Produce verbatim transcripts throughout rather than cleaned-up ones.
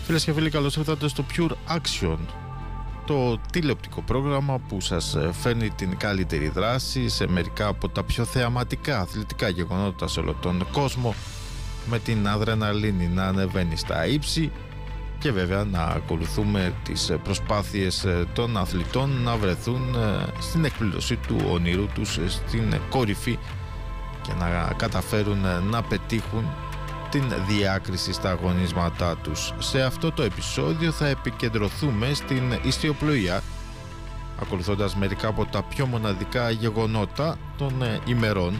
Φίλες και φίλοι, καλώς ήρθατε στο Pure Action, το τηλεοπτικό πρόγραμμα που σας φέρνει την καλύτερη δράση σε μερικά από τα πιο θεαματικά αθλητικά γεγονότα σε όλο τον κόσμο, με την αδρεναλίνη να ανεβαίνει στα ύψη και βέβαια να ακολουθούμε τις προσπάθειες των αθλητών να βρεθούν στην εκπλήρωση του όνειρου τους στην κορυφή και να καταφέρουν να πετύχουν την διάκριση στα αγωνίσματά τους. Σε αυτό το επεισόδιο θα επικεντρωθούμε στην ιστιοπλοεία, ακολουθώντας μερικά από τα πιο μοναδικά γεγονότα των ημερών,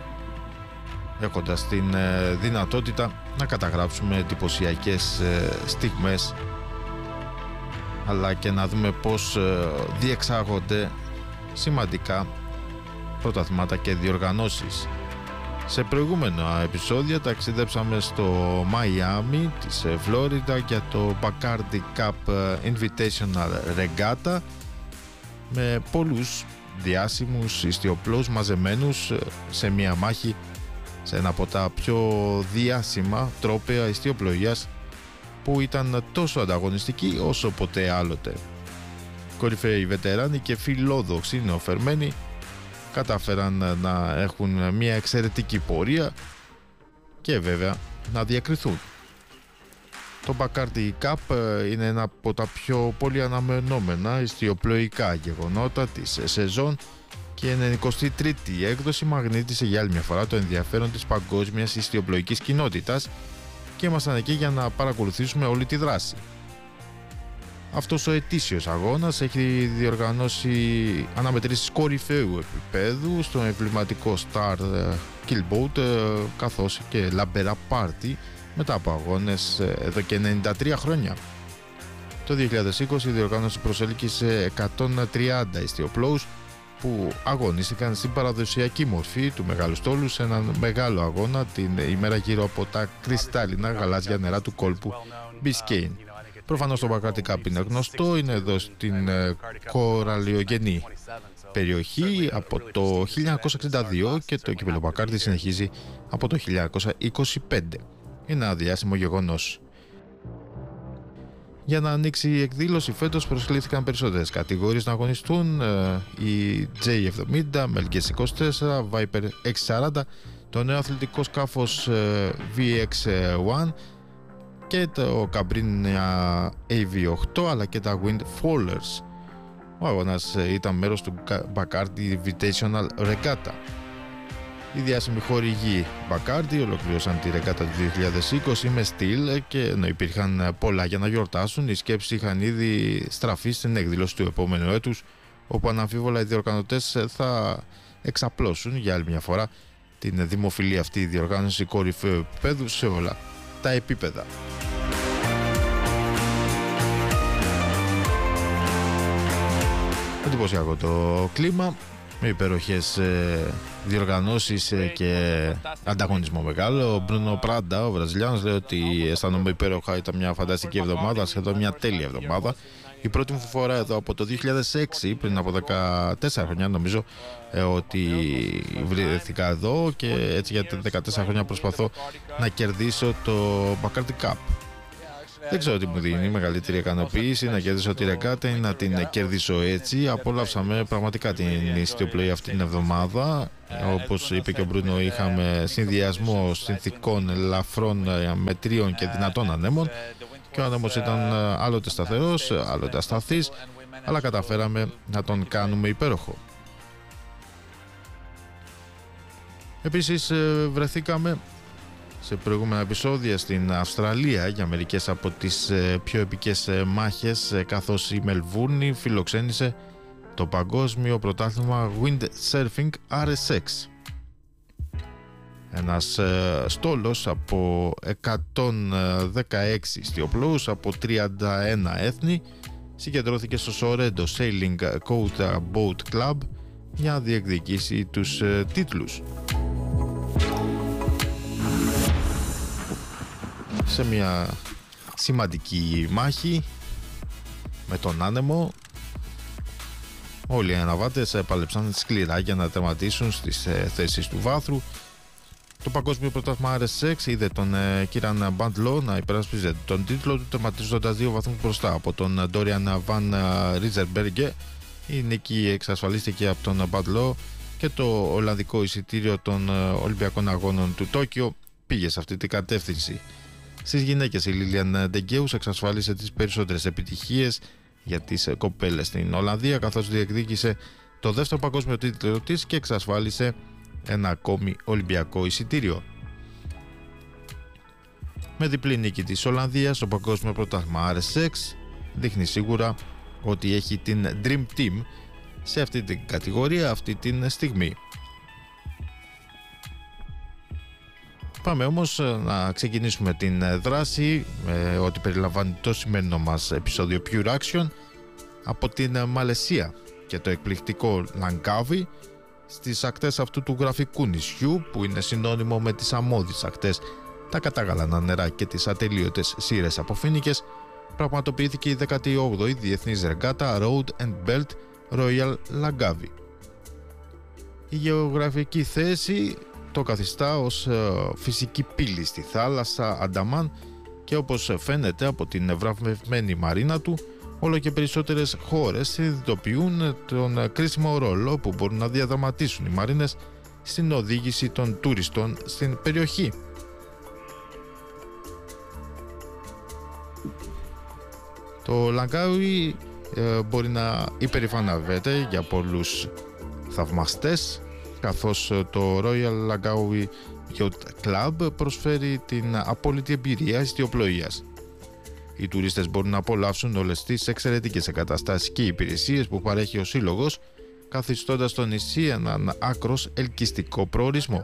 έχοντας την δυνατότητα να καταγράψουμε εντυπωσιακές στιγμές, αλλά και να δούμε πώς διεξάγονται σημαντικά πρωταθλήματα και διοργανώσεις. Σε προηγούμενα επεισόδια ταξιδέψαμε στο Μαϊάμι της Φλόριντα για το Bacardi Cup Invitational Regatta με πολλούς διάσημους ιστιοπλούς μαζεμένους σε μια μάχη σε ένα από τα πιο διάσημα τρόπαια ιστιοπλοείας που ήταν τόσο ανταγωνιστική όσο ποτέ άλλοτε. Κορυφαίοι βετεράνοι και φιλόδοξοι νεοφερμένοι κατάφεραν να έχουν μια εξαιρετική πορεία και βέβαια να διακριθούν. Το Bacardi Cup είναι ένα από τα πιο πολύ αναμενόμενα ιστιοπλοϊκά γεγονότα της σεζόν και η ενενηκοστή τρίτη έκδοση μαγνήτησε για άλλη μια φορά το ενδιαφέρον της παγκόσμιας ιστιοπλοϊκής κοινότητας και ήμασταν εκεί για να παρακολουθήσουμε όλη τη δράση. Αυτός ο ετήσιος αγώνας έχει διοργανώσει αναμετρήσεις κορυφαίου επίπεδου στο εμβληματικό Star Killboat καθώς και λαμπερά πάρτι μετά από αγώνες εδώ και ενενήντα τρία χρόνια. Το δύο χιλιάδες είκοσι η διοργάνωση προσέλκυσε εκατόν τριάντα ιστιοπλόους που αγωνίστηκαν στην παραδοσιακή μορφή του μεγάλου στόλου σε έναν μεγάλο αγώνα την ημέρα γύρω από τα κρυστάλλινα γαλάζια νερά του κόλπου Biscayne. Προφανώς το Bacardi Cup είναι γνωστό, είναι εδώ στην ε, κοραλιογενή περιοχή από το χίλια εννιακόσια εξήντα δύο και το κύπελλο Bacardi συνεχίζει από το χίλια εννιακόσια είκοσι πέντε. Είναι ένα διάσημο γεγονός. Για να ανοίξει η εκδήλωση φέτος προσκλήθηκαν περισσότερες κατηγορίες να αγωνιστούν, ε, η τζέι εβδομήντα, Melges είκοσι τέσσερα, Viper εξακόσια σαράντα, το νέο αθλητικό σκάφος ε, βι εξ ένα και το Cabrinha έι βι οκτώ αλλά και τα Windfallers. Ο αγώνας ήταν μέρος του Bacardi Invitational Regatta. Οι διάσημοι χορηγοί Bacardi ολοκλήρωσαν τη ρεγκάτα του δύο χιλιάδες είκοσι με στυλ και ενώ υπήρχαν πολλά για να γιορτάσουν, οι σκέψεις είχαν ήδη στραφεί στην εκδήλωση του επόμενου έτους, όπου αναμφίβολα οι διοργανωτές θα εξαπλώσουν για άλλη μια φορά την δημοφιλή αυτή διοργάνωση κορυφαίου επίπεδου σε όλα τα επίπεδα. Εντυπωσιακό το κλίμα, με υπέροχες ε, διοργανώσεις ε, και ανταγωνισμό μεγάλο. Ο Μπρούνο Πράντα, ο Βραζιλιάνος, λέει ότι αισθάνομαι υπέροχα, ήταν μια φανταστική εβδομάδα, σχεδόν μια τέλεια εβδομάδα. Η πρώτη μου φορά εδώ από το δύο χιλιάδες έξι, πριν από δεκατέσσερα χρόνια νομίζω, ε, ότι βρέθηκα εδώ και έτσι για δεκατέσσερα χρόνια προσπαθώ να κερδίσω το Bacardi Cup. Δεν ξέρω τι μου δίνει μεγαλύτερη ικανοποίηση, να κερδίσω τη ρεγκάτα ή να την κερδίσω έτσι. Απολαύσαμε πραγματικά την ιστιοπλοεία αυτή την εβδομάδα. Όπως είπε και ο Μπρούνο, είχαμε συνδυασμό συνθηκών ελαφρών, μετρίων και δυνατών ανέμων και ο άνεμος ήταν άλλοτε σταθερός, άλλοτε ασταθής, αλλά καταφέραμε να τον κάνουμε υπέροχο. Επίσης βρεθήκαμε σε προηγούμενα επεισόδια στην Αυστραλία για μερικές από τις πιο επικές μάχες, καθώς η Μελβούρνη φιλοξένησε το παγκόσμιο πρωτάθλημα Windsurfing αρ ες εξ. Ένας στόλος από εκατόν δεκαέξι ιστιοπλούς από τριάντα ένα έθνη συγκεντρώθηκε στο Sorrento Sailing Quota Boat Club για να διεκδικήσει τους τίτλους. Σε μια σημαντική μάχη με τον άνεμο, όλοι οι αναβάτες έπαλεψαν σκληρά για να τερματίσουν στις θέσεις του βάθρου Το Παγκόσμιο Πρωτάθλημα αρ ες εξ είδε τον ε, Κίραν Μπαντλό να υπερασπίζεται τον τίτλο του, τερματίζοντας δύο βαθμούς μπροστά από τον Ντόριαν Βαν Ριζερμπέργκε. Η νίκη εξασφαλίστηκε από τον Μπαντλό και το Ολλανδικό εισιτήριο των Ολυμπιακών Αγώνων του Τόκιο πήγε σε αυτή την κατεύθυνση. Στις γυναίκες, η Λίλιαν Ντεγκέους εξασφάλισε τις περισσότερες επιτυχίες για τις κοπέλες στην Ολλανδία, καθώς διεκδίκησε το δεύτερο παγκόσμιο τίτλο της και εξασφάλισε ένα ακόμη Ολυμπιακό εισιτήριο. Με διπλή νίκη της Ολλανδίας στο Παγκόσμιο Πρωτάθλημα αρ ες εξ δείχνει σίγουρα ότι έχει την Dream Team σε αυτή την κατηγορία αυτή την στιγμή. Πάμε όμως να ξεκινήσουμε την δράση με ό,τι περιλαμβάνει το σημερινό μας επεισόδιο Pure Action από την Μαλαισία και το εκπληκτικό Λαγκάβι στις ακτές αυτού του γραφικού νησιού που είναι συνώνυμο με τις αμμώδεις ακτές, τα κατάγαλανα νερά και τις ατελείωτες σύρες από φοίνικες. Πραγματοποιήθηκε η δέκατη όγδοη Διεθνής Ρεγκάτα Road and Belt Royal Langkawi. Η γεωγραφική θέση το καθιστά ως φυσική πύλη στη θάλασσα Ανταμάν και όπως φαίνεται από την βραβευμένη μαρίνα του, όλο και περισσότερες χώρες συνειδητοποιούν τον κρίσιμο ρόλο που μπορούν να διαδραματίσουν οι μαρίνες στην οδήγηση των τουριστών στην περιοχή. Το Λαγκάουι ε, μπορεί να υπερηφανεύεται για πολλούς θαυμαστές, καθώς το Royal Langkawi Yacht Club προσφέρει την απόλυτη εμπειρία ιστιοπλοείας. Οι τουρίστες μπορούν να απολαύσουν όλες τις εξαιρετικές εγκαταστάσεις και υπηρεσίες που παρέχει ο σύλλογος, καθιστώντας το νησί έναν άκρος ελκυστικό προορισμό.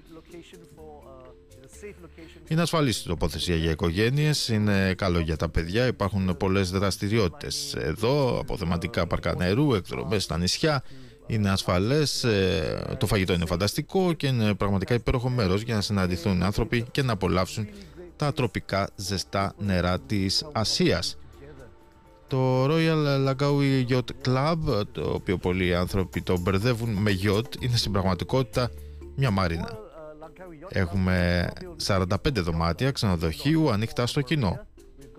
Είναι ασφαλής η τοποθεσία για οικογένειες, είναι καλό για τα παιδιά, υπάρχουν πολλές δραστηριότητες εδώ, αποθεματικά πάρκα νερού, εκδρομές στα νησιά, είναι ασφαλές, το φαγητό είναι φανταστικό και είναι πραγματικά υπέροχο μέρος για να συναντηθούν άνθρωποι και να απολαύσουν τα τροπικά ζεστά νερά της Ασίας. Το Royal Langkawi Yacht Club, το οποίο πολλοί άνθρωποι το μπερδεύουν με yacht, είναι στην πραγματικότητα μια μαρίνα. Έχουμε σαράντα πέντε δωμάτια ξενοδοχείου ανοιχτά στο κοινό.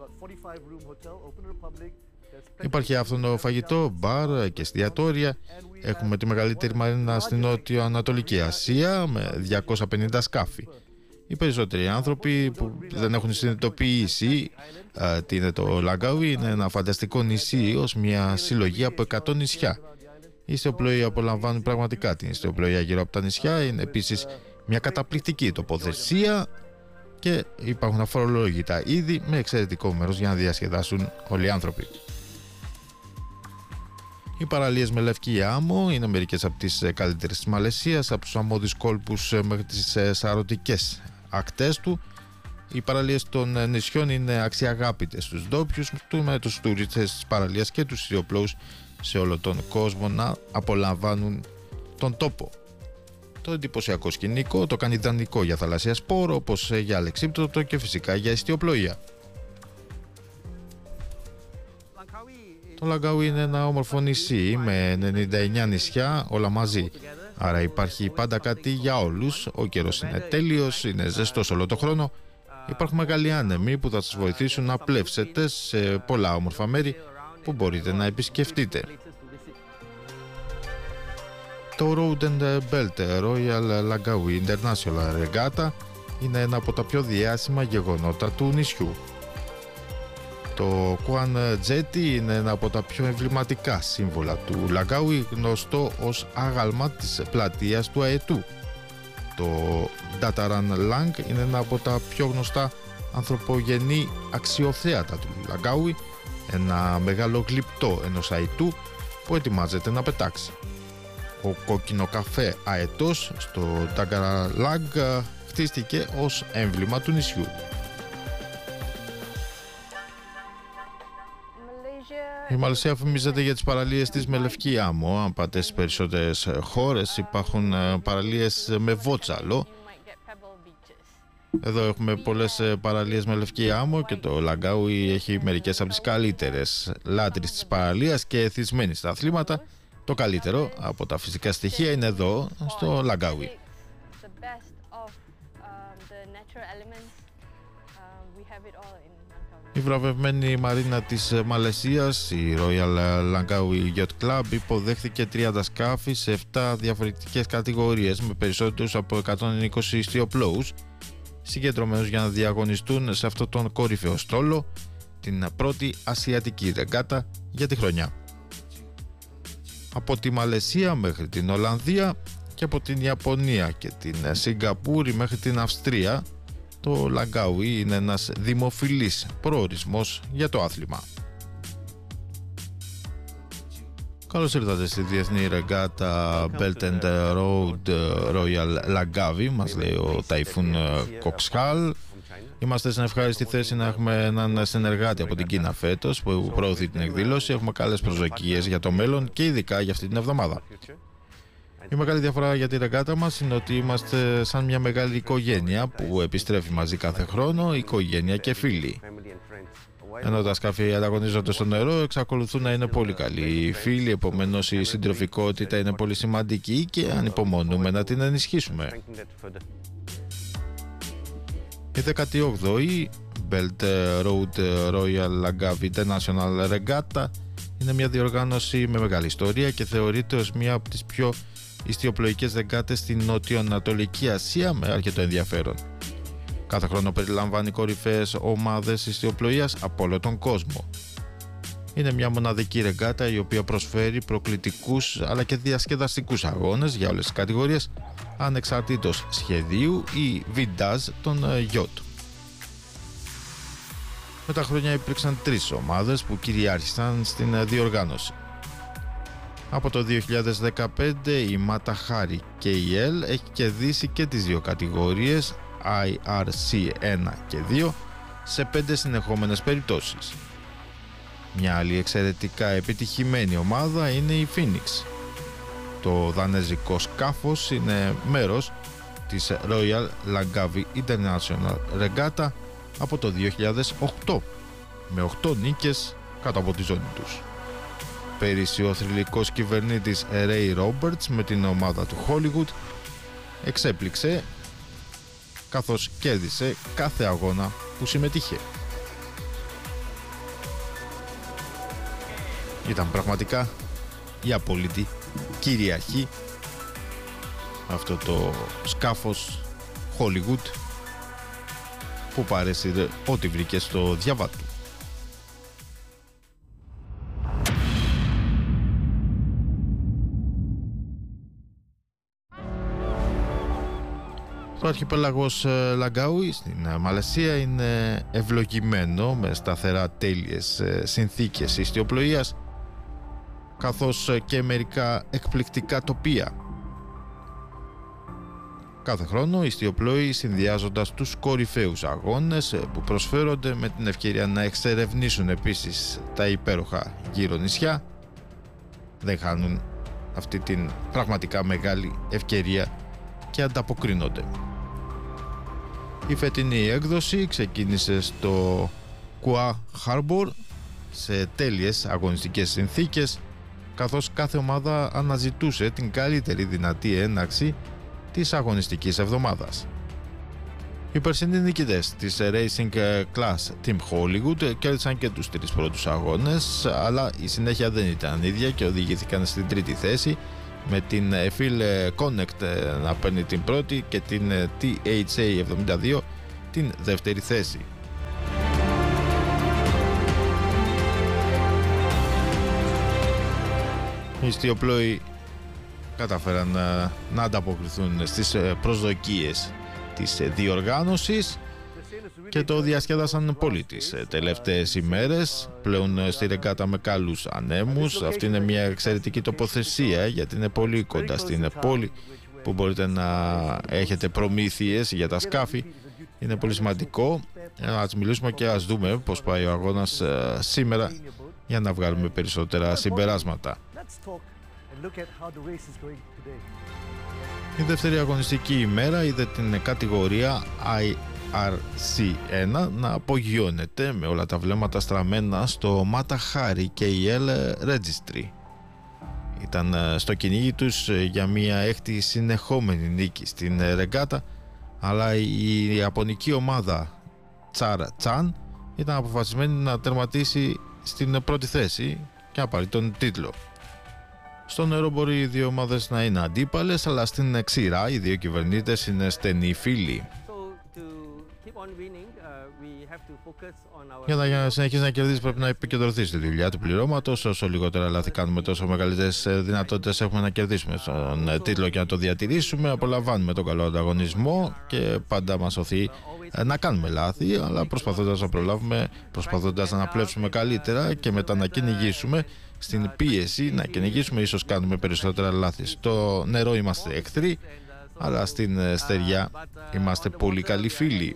Υπάρχει άφθονο φαγητό, μπαρ και εστιατόρια. Έχουμε τη μεγαλύτερη μαρίνα στην Νότιο-Ανατολική Ασία με διακόσια πενήντα σκάφη. Οι περισσότεροι άνθρωποι που δεν έχουν συνειδητοποιήσει α, τι είναι το Λαγκάουι, είναι ένα φανταστικό νησί ως μια συλλογή από εκατό νησιά. Η ιστιοπλοεία απολαμβάνει πραγματικά την ιστιοπλοεία γύρω από τα νησιά. Είναι επίσης μια καταπληκτική τοποθεσία και υπάρχουν αφορολόγητα είδη με εξαιρετικό μέρος για να διασκεδάσουν όλοι οι άνθρωποι. Οι παραλίες με λευκή άμμο είναι μερικές από τις καλύτερες της Μαλαισίας, από τους αμμώδεις κόλπους μέχρι τις σαρωτικές ακτές του. Οι παραλίες των νησιών είναι αξιαγάπητες στους ντόπιους, με τους τουρίστες της παραλίας και τους ιστιοπλόους σε όλο τον κόσμο να απολαμβάνουν τον τόπο. Το εντυπωσιακό σκηνικό το κάνει ιδανικό για θαλασσία σπόρο, όπως για αλεξίπτωτο και φυσικά για ιστιοπλοεία. Το Λαγκάουι είναι ένα όμορφο νησί με ενενήντα εννέα νησιά όλα μαζί, άρα υπάρχει πάντα κάτι για όλους. Ο καιρός είναι τέλειος, είναι ζεστός όλο το χρόνο. Υπάρχουν μεγάλοι άνεμοι που θα σας βοηθήσουν να πλεύσετε σε πολλά όμορφα μέρη που μπορείτε να επισκεφτείτε. Το Road and Belt Royal Langkawi International Regatta είναι ένα από τα πιο διάσημα γεγονότα του νησιού. Το Kuan Jetty είναι ένα από τα πιο εμβληματικά σύμβολα του Λαγκάουι, γνωστό ως άγαλμα της πλατείας του Αετού. Το Dataran Lang είναι ένα από τα πιο γνωστά ανθρωπογενή αξιοθέατα του Λαγκάουι, ένα μεγάλο γλυπτό ενός αετού που ετοιμάζεται να πετάξει. Ο κόκκινο καφέ αετός στο Dataran Lang χτίστηκε ως έμβλημα του νησιού. Η Μαλαισία φημίζεται για τις παραλίες της με λευκή άμμο. Αν πάτε στις περισσότερες χώρες υπάρχουν παραλίες με βότσαλο. Εδώ έχουμε πολλές παραλίες με λευκή άμμο και το Λαγκάουι έχει μερικές από τις καλύτερες. Λάτρεις της παραλίας και εθισμένοι στα αθλήματα. Το καλύτερο από τα φυσικά στοιχεία είναι εδώ στο Λαγκάουι. Η βραβευμένη μαρίνα της Μαλαισίας, η Royal Langkawi Yacht Club, υποδέχθηκε τριάντα σκάφη σε επτά διαφορετικές κατηγορίες με περισσότερους από εκατόν είκοσι ιστιοπλώους συγκεντρωμένους για να διαγωνιστούν σε αυτόν τον κορυφαίο στόλο την πρώτη ασιατική ρεγκάτα για τη χρονιά. Από τη Μαλαισία μέχρι την Ολλανδία και από την Ιαπωνία και την Σιγκαπούρη μέχρι την Αυστρία, το Langkawi είναι ένας δημοφιλής προορισμός για το άθλημα. Καλώς ήρθατε στη διεθνή ρεγκάτα Belt and Road Royal Langkawi, μας λέει ο Ταϊφούν Κοξχάλ. Είμαστε στην ευχάριστη θέση να έχουμε έναν συνεργάτη από την Κίνα φέτος που προωθεί την εκδήλωση. Έχουμε καλές προσδοκίες για το μέλλον και ειδικά για αυτή την εβδομάδα. Η μεγάλη διαφορά για τη ρεγκάτα μας είναι ότι είμαστε σαν μια μεγάλη οικογένεια που επιστρέφει μαζί κάθε χρόνο, οικογένεια και φίλοι. Ενώ τα σκάφη ανταγωνίζονται στο νερό, εξακολουθούν να είναι πολύ καλοί οι φίλοι, επομένως η συντροφικότητα είναι πολύ σημαντική και ανυπομονούμε να την ενισχύσουμε. Η δέκατη όγδοη Belt Road Royal Langkawi International Regatta είναι μια διοργάνωση με μεγάλη ιστορία και θεωρείται ως μια από τις πιο ιστιοπλοϊκές ρεγκάτες στην Νότιο-Ανατολική Ασία με αρκετό ενδιαφέρον. Κάθε χρόνο περιλαμβάνει κορυφαίες ομάδες ιστιοπλοείας από όλο τον κόσμο. Είναι μια μοναδική ρεγκάτα η οποία προσφέρει προκλητικούς αλλά και διασκεδαστικούς αγώνες για όλες τις κατηγορίες ανεξαρτήτως σχεδίου ή βιντάζ των γιότ. Με τα χρόνια υπήρξαν τρεις ομάδες που κυριάρχησαν στην διοργάνωση. Από το δύο χιλιάδες δεκαπέντε η Matahari κέι ι ελ έχει κερδίσει και τις δύο κατηγορίες άι αρ σι ένα και δύο σε πέντε συνεχόμενες περιπτώσεις. Μια άλλη εξαιρετικά επιτυχημένη ομάδα είναι η Phoenix. Το δανεζικό σκάφος είναι μέρος της Royal Langkawi International Regatta από το δύο χιλιάδες οκτώ με οκτώ νίκες κάτω από τη ζώνη τους. Πέρυσι ο θρυλικός κυβερνήτης Ray Roberts με την ομάδα του Hollywood εξέπληξε καθώς κέρδισε κάθε αγώνα που συμμετείχε. Ήταν πραγματικά η απόλυτη κυριαρχή αυτό το σκάφος Hollywood που παρέσυρε ό,τι βρήκε στο διάβα του. Το αρχιπέλαγος Langkawi στην Μαλαισία είναι ευλογημένο με σταθερά τέλειες συνθήκες ιστιοπλοείας καθώς και μερικά εκπληκτικά τοπία. Κάθε χρόνο οι ιστιοπλόοι, συνδυάζοντας τους κορυφαίους αγώνες που προσφέρονται με την ευκαιρία να εξερευνήσουν επίσης τα υπέροχα γύρω νησιά, δεν χάνουν αυτή την πραγματικά μεγάλη ευκαιρία και ανταποκρίνονται. Η φετινή έκδοση ξεκίνησε στο Kua Harbor σε τέλειες αγωνιστικές συνθήκες, καθώς κάθε ομάδα αναζητούσε την καλύτερη δυνατή έναρξη της αγωνιστικής εβδομάδας. Οι περσινοί νικητές της Racing Class Team Hollywood κέρδισαν και τους τρεις πρώτους αγώνες, αλλά η συνέχεια δεν ήταν ίδια και οδηγήθηκαν στην τρίτη θέση, με την Phil Connect να παίρνει την πρώτη και την τι έιτς έι εβδομήντα δύο την δεύτερη θέση. Οι ιστιοπλόοι κατάφεραν να, να ανταποκριθούν στις προσδοκίες της διοργάνωσης και το διασκέδασαν πολύ τις τελευταίες ημέρες. Πλέον στη ρεγκάτα με καλούς ανέμους. Αυτή είναι μια εξαιρετική τοποθεσία γιατί είναι πολύ κοντά στην πόλη που μπορείτε να έχετε προμήθειες για τα σκάφη. Είναι πολύ σημαντικό. Ας μιλήσουμε και ας δούμε πώς πάει ο αγώνας σήμερα για να βγάλουμε περισσότερα συμπεράσματα. Η δεύτερη αγωνιστική ημέρα είδε την κατηγορία άι αρ σι ένα να απογειώνεται με όλα τα βλέμματα στραμμένα στο Matahari κέι ι ελ Registry. Ήταν στο κυνήγι τους για μια έκτη συνεχόμενη νίκη στην ρεγκάτα αλλά η ιαπωνική ομάδα Char Chan ήταν αποφασισμένη να τερματίσει στην πρώτη θέση και να πάρει τον τίτλο. Στο νερό μπορεί οι δύο ομάδες να είναι αντίπαλες, αλλά στην ξηρά οι δύο κυβερνήτες είναι στενοί φίλοι. Για να συνεχίσει να κερδίσει, πρέπει να επικεντρωθεί στη δουλειά του πληρώματος. Όσο λιγότερα λάθη κάνουμε, τόσο μεγαλύτερες δυνατότητες έχουμε να κερδίσουμε στον τίτλο και να το διατηρήσουμε. Απολαμβάνουμε τον καλό ανταγωνισμό και πάντα μας οθεί να κάνουμε λάθη, αλλά προσπαθώντας να προλάβουμε, προσπαθώντας να αναπλέψουμε καλύτερα και μετά να κυνηγήσουμε. Στην πίεση να κυνηγήσουμε, ίσως κάνουμε περισσότερα λάθη. Στο νερό είμαστε εχθροί, αλλά στην στεριά είμαστε πολύ καλοί φίλοι.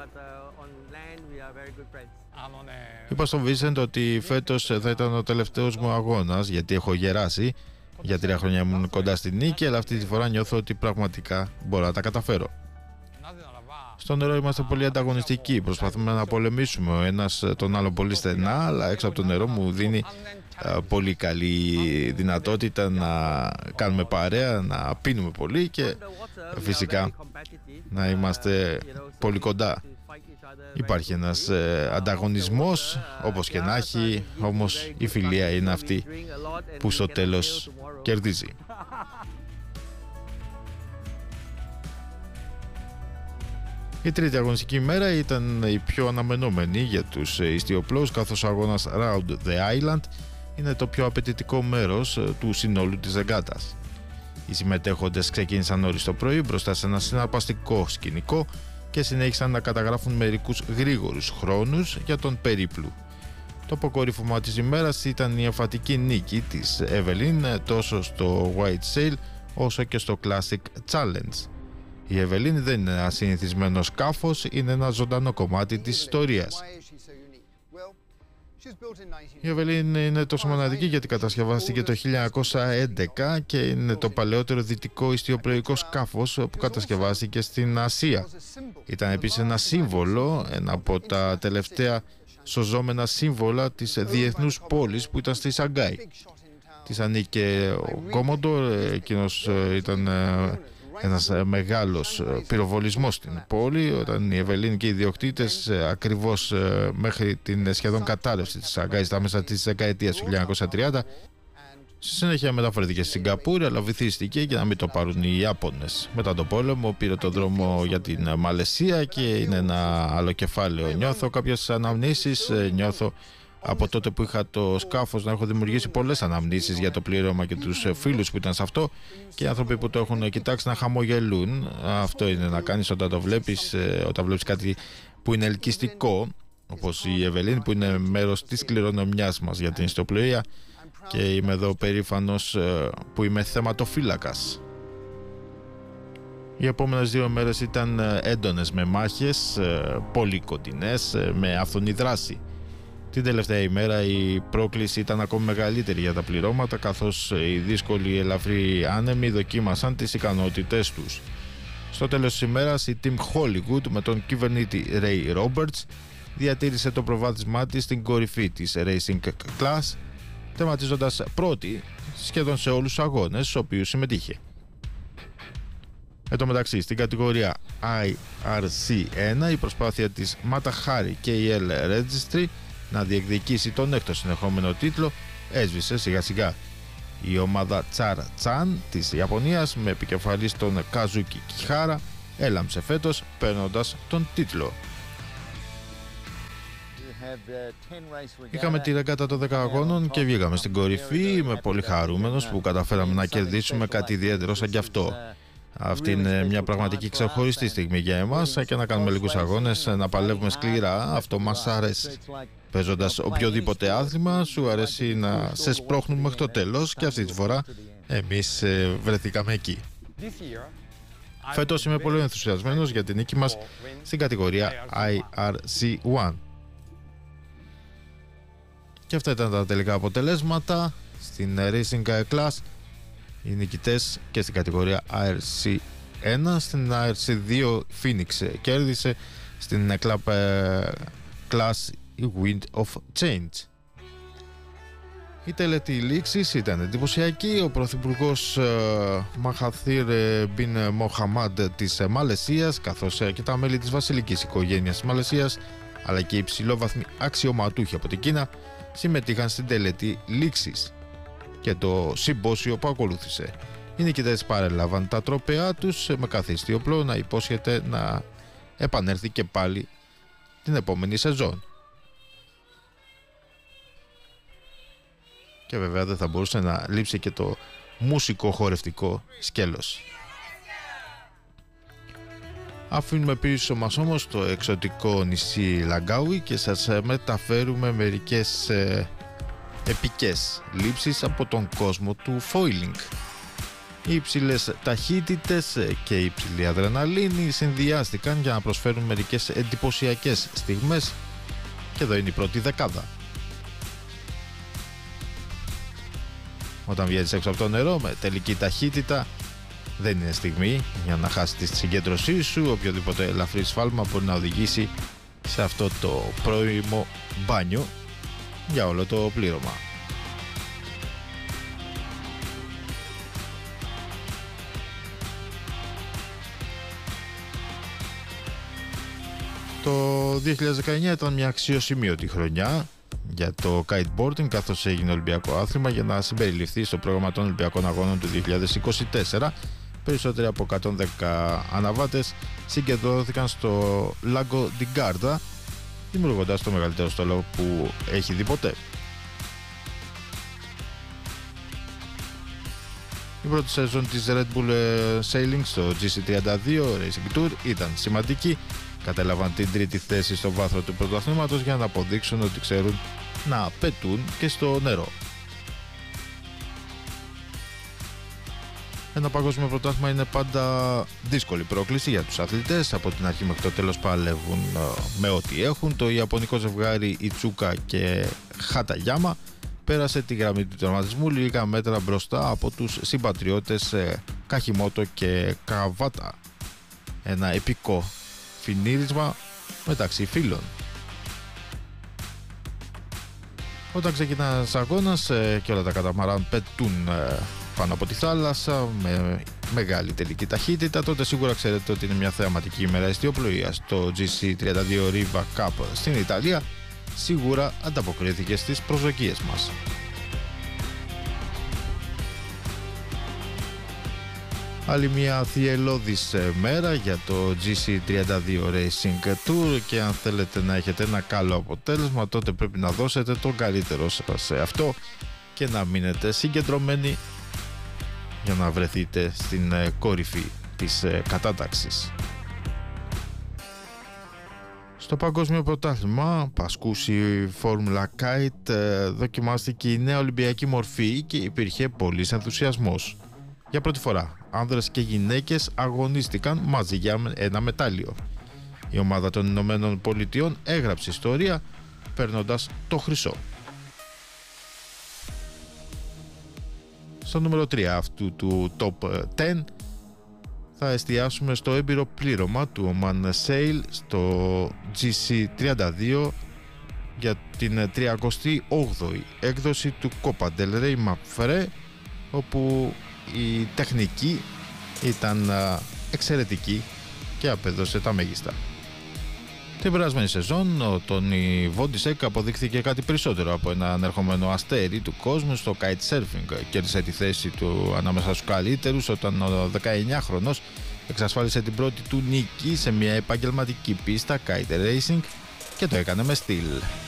Είπα στον Βίσεντ ότι φέτος θα ήταν ο τελευταίος μου αγώνας, γιατί έχω γεράσει. Για τρία χρόνια ήμουν κοντά στη νίκη, αλλά αυτή τη φορά νιώθω ότι πραγματικά μπορώ να τα καταφέρω. Στο νερό είμαστε πολύ ανταγωνιστικοί. Προσπαθούμε να πολεμήσουμε ο ένας τον άλλο πολύ στενά, αλλά έξω από το νερό μου δίνει α, πολύ καλή δυνατότητα να κάνουμε παρέα, να πίνουμε πολύ και φυσικά να είμαστε πολύ κοντά. Υπάρχει ένας ε, ανταγωνισμός, όπως και να έχει, όμως η φιλία είναι αυτή που στο τέλος κερδίζει. Η τρίτη αγωνιστική μέρα ήταν η πιο αναμενόμενη για τους ιστιοπλώους, καθώς ο αγώνας Round the Island είναι το πιο απαιτητικό μέρος του συνόλου της ρεγκάτας. Οι συμμετέχοντες ξεκίνησαν νωρίς το πρωί μπροστά σε ένα συναρπαστικό σκηνικό και συνέχισαν να καταγράφουν μερικούς γρήγορους χρόνους για τον περίπλου. Το αποκορύφωμα της ημέρας ήταν η εμφατική νίκη της Evelyn τόσο στο White Sail όσο και στο Classic Challenge. Η Evelyn δεν είναι ένα συνηθισμένο σκάφος, είναι ένα ζωντανό κομμάτι της ιστορίας. Η Evelyn είναι τόσο μοναδική γιατί κατασκευάστηκε το χίλια εννιακόσια έντεκα και είναι το παλαιότερο δυτικό ιστιοπλοϊκό σκάφος που κατασκευάστηκε στην Ασία. Ήταν επίσης ένα σύμβολο, ένα από τα τελευταία σωζόμενα σύμβολα της διεθνούς πόλης που ήταν στη Σαγκάη. Της ανήκε ο Κόμοντορ, εκείνος ήταν ένας μεγάλος πυροβολισμός στην πόλη, όταν η Evelyn και οι ιδιοκτήτες ακριβώς μέχρι την σχεδόν κατάρρευση της Σαγκάη στα μέσα της δεκαετίας του χίλια εννιακόσια τριάντα. Στη συνέχεια μεταφέρθηκε στη Σιγκαπούρη, αλλά βυθίστηκε για να μην το πάρουν οι Ιάπωνες. Μετά τον πόλεμο πήρε το δρόμο για την Μαλαισία και είναι ένα άλλο κεφάλαιο. Νιώθω κάποιες αναμνήσεις, νιώθω από τότε που είχα το σκάφος να έχω δημιουργήσει πολλές αναμνήσεις για το πλήρωμα και τους φίλους που ήταν σε αυτό και οι άνθρωποι που το έχουν κοιτάξει να χαμογελούν. Αυτό είναι να κάνεις όταν το βλέπεις, όταν βλέπεις κάτι που είναι ελκυστικό, όπως η Evelyn που είναι μέρος της κληρονομιάς μας για την ιστιοπλοεία, και είμαι εδώ περήφανος που είμαι θεματοφύλακας. Οι επόμενες δύο μέρες ήταν έντονες με μάχες, πολύ κοντινές, με άφθονη δράση. Την τελευταία ημέρα η πρόκληση ήταν ακόμη μεγαλύτερη για τα πληρώματα, καθώς οι δύσκολοι ελαφροί άνεμοι δοκίμασαν τις ικανότητές τους. Στο τέλος της ημέρας η Team Hollywood με τον κυβερνήτη Ray Roberts διατήρησε το προβάδισμά της στην κορυφή της Racing Class, τερματίζοντας πρώτη σχεδόν σε όλους τους αγώνες στους οποίους συμμετείχε. Εν τω μεταξύ, στην κατηγορία άι αρ σι ένα η προσπάθεια της Mata Hari κέι ελ Registry να διεκδικήσει τον έκτο συνεχόμενο τίτλο έσβησε σιγά σιγά. Η ομάδα Char Chan της Ιαπωνίας με επικεφαλής τον Kazuki Kihara έλαμψε φέτος παίρνοντας τον τίτλο. Είχαμε τη ρεγκάτα των δέκα αγώνων και βγήκαμε στην κορυφή. Είμαι πολύ χαρούμενος που καταφέραμε να κερδίσουμε κάτι ιδιαίτερο σαν κι αυτό. Αυτή είναι μια πραγματική ξεχωριστή στιγμή για εμάς και να κάνουμε λίγους αγώνες, να παλεύουμε σκληρά, αυτό μας αρέσει. Παίζοντας οποιοδήποτε άθλημα, σου αρέσει να σε σπρώχνουν μέχρι το τέλος και αυτή τη φορά εμείς βρεθήκαμε εκεί. Φέτος είμαι πολύ ενθουσιασμένος για την νίκη μας στην κατηγορία άι αρ σι ένα. Και αυτά ήταν τα τελικά αποτελέσματα στην Racing Class. Οι νικητές και στην κατηγορία άι αρ σι ένα, στην άι αρ σι δύο Phoenix κέρδισε, στην Club Class η Wind of Change. Η τελετή λήξης ήταν εντυπωσιακή. Ο πρωθυπουργός ε, Μαχαθίρ Μπιν Μοχαμάντ της Μαλαισίας, καθώς ε, και τα μέλη της βασιλικής οικογένειας της Μαλαισίας, αλλά και οι υψηλόβαθμοι αξιωματούχοι από την Κίνα, συμμετείχαν στην τελετή λήξης και το συμπόσιο που ακολούθησε. Οι νικητές παρέλαβαν τα τρόπαιά τους με κάθε ιστιοπλό να υπόσχεται να επανέλθει και πάλι την επόμενη σεζόν. Και βέβαια δεν θα μπορούσε να λείψει και το μουσικό χορευτικό σκέλος. Αφήνουμε πίσω μας όμως το εξωτικό νησί Λαγκάουι και σας μεταφέρουμε μερικές ε, επικές λήψεις από τον κόσμο του foiling. Οι υψηλές ταχύτητες και η υψηλή αδρεναλίνη συνδυάστηκαν για να προσφέρουν μερικές εντυπωσιακές στιγμές και εδώ είναι η πρώτη δεκάδα. Όταν βγαίνεις έξω από το νερό με τελική ταχύτητα, δεν είναι στιγμή για να χάσεις τη συγκέντρωσή σου. Οποιοδήποτε ελαφρύ σφάλμα μπορεί να οδηγήσει σε αυτό το πρώιμο μπάνιο για όλο το πλήρωμα. Το δύο χιλιάδες δεκαεννιά ήταν μια αξιοσημείωτη χρονιά για το kiteboarding, καθώς έγινε Ολυμπιακό άθλημα για να συμπεριληφθεί στο πρόγραμμα των Ολυμπιακών Αγώνων του δύο χιλιάδες είκοσι τέσσερα. Περισσότεροι από εκατόν δέκα αναβάτες συγκεντρώθηκαν στο Lago di Garda, δημιουργώντας το μεγαλύτερο στόλο που έχει δει ποτέ. Η πρώτη σεζόν της Red Bull Sailing στο τζι σι τριάντα δύο Racing Tour ήταν σημαντική. Κατέλαβαν την τρίτη θέση στο βάθρο του πρωταθλήματος για να αποδείξουν ότι ξέρουν να πετούν και στο νερό. Ένα παγκόσμιο πρωτάθλημα είναι πάντα δύσκολη πρόκληση για τους αθλητές. Από την αρχή μέχρι το τέλος παλεύουν με ό,τι έχουν. Το ιαπωνικό ζευγάρι Ιτσούκα και Χαταγιάμα πέρασε τη γραμμή του τερματισμού λίγα μέτρα μπροστά από τους συμπατριώτες Καχιμότο και Καβάτα. Ένα επικό φινίρισμα μεταξύ φίλων. Όταν ξεκινά ένας αγώνας και όλα τα καταμαράν πετούν πάνω από τη θάλασσα με μεγάλη τελική ταχύτητα, τότε σίγουρα ξέρετε ότι είναι μια θεαματική ημέρα εστιοπλοείας. Το τζι σι τριάντα δύο Riva Cup στην Ιταλία σίγουρα ανταποκρίθηκε στις προσδοκίες μας. Άλλη μια θυελλώδης μέρα για το τζι σι τριάντα δύο Racing Tour και αν θέλετε να έχετε ένα καλό αποτέλεσμα, τότε πρέπει να δώσετε τον καλύτερο σας σε αυτό και να μείνετε συγκεντρωμένοι για να βρεθείτε στην κορυφή της κατάταξης. Στο παγκόσμιο πρωτάθλημα Πασκούση Formula Kite δοκιμάστηκε η νέα ολυμπιακή μορφή και υπήρχε πολύς ενθουσιασμός. Για πρώτη φορά, άνδρες και γυναίκες αγωνίστηκαν μαζί για ένα μετάλλιο. Η ομάδα των Ηνωμένων Πολιτειών έγραψε ιστορία παίρνοντας το χρυσό. Στο νούμερο τρία αυτού του Top δέκα θα εστιάσουμε στο έμπειρο πλήρωμα του Oman Sail στο τζι σι τριάντα δύο για την τριακοστή όγδοη έκδοση του Copa del Rey Mapfre, όπου η τεχνική ήταν εξαιρετική και απέδωσε τα μέγιστα. Την περασμένη σεζόν ο Τόνι Βόντισεκ αποδείχθηκε κάτι περισσότερο από ένα ανερχομένο αστέρι του κόσμου στο kitesurfing. Κέρδισε τη θέση του ανάμεσα στους καλύτερους όταν ο δεκαεννιάχρονος εξασφάλισε την πρώτη του νίκη σε μια επαγγελματική πίστα kite racing και το έκανε με στυλ.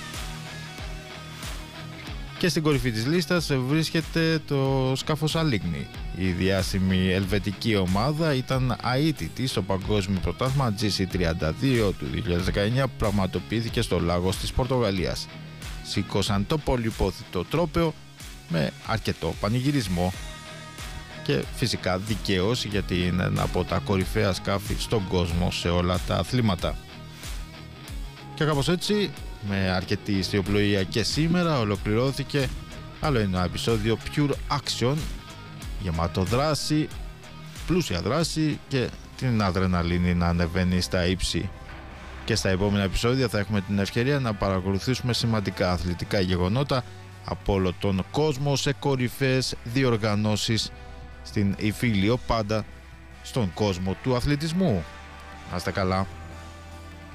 Και στην κορυφή της λίστας βρίσκεται το σκάφος Αλίγνη. Η διάσημη ελβετική ομάδα ήταν αίτητη στο παγκόσμιο πρωτάθλημα τζι σι τριάντα δύο του δύο χιλιάδες δεκαεννιά που πραγματοποιήθηκε στο Λάγος της Πορτογαλίας. Σήκωσαν το πολυπόθητο τρόπαιο με αρκετό πανηγυρισμό και φυσικά δικαίως, γιατί είναι ένα από τα κορυφαία σκάφη στον κόσμο σε όλα τα αθλήματα. Και κάπως έτσι, με αρκετή ιστιοπλοεία και σήμερα, ολοκληρώθηκε άλλο ένα επεισόδιο Pure Action, γεμάτο δράση, πλούσια δράση και την αδρεναλίνη να ανεβαίνει στα ύψη. Και στα επόμενα επεισόδια θα έχουμε την ευκαιρία να παρακολουθήσουμε σημαντικά αθλητικά γεγονότα από όλο τον κόσμο σε κορυφαίες διοργανώσεις στην Ιφίλιο, πάντα στον κόσμο του αθλητισμού. Να είστε καλά.